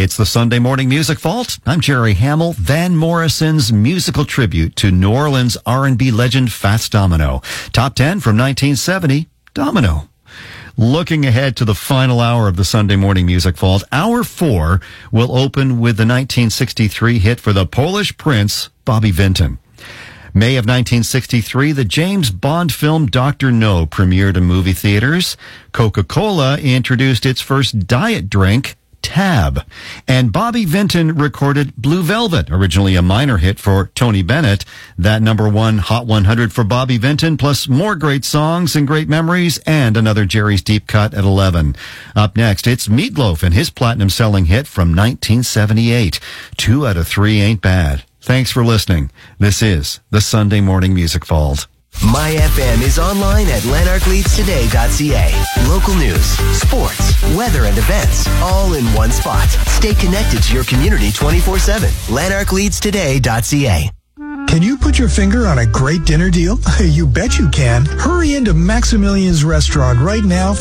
It's the Sunday Morning Music Vault. I'm Jerry Hamill. Van Morrison's musical tribute to New Orleans R&B legend Fats Domino. Top 10 from 1970, Domino. Looking ahead to the final hour of the Sunday Morning Music Vault, Hour 4 will open with the 1963 hit for the Polish Prince, Bobby Vinton. May of 1963, the James Bond film Dr. No premiered in movie theaters. Coca-Cola introduced its first diet drink, Tab. And Bobby Vinton recorded Blue Velvet, originally a minor hit for Tony Bennett. That #1 Hot 100 for Bobby Vinton, plus more great songs and great memories, and another Jerry's Deep Cut at 11. Up next, it's Meatloaf and his platinum-selling hit from 1978. 2 out of 3 ain't bad. Thanks for listening. This is the Sunday Morning Music Vault. My FM is online at lanarkleadstoday.ca. Local news, sports, weather, and events, all in one spot. Stay connected to your community 24/7. lanarkleadstoday.ca. Can you put your finger on a great dinner deal? You bet you can. Hurry into Maximilian's Restaurant right now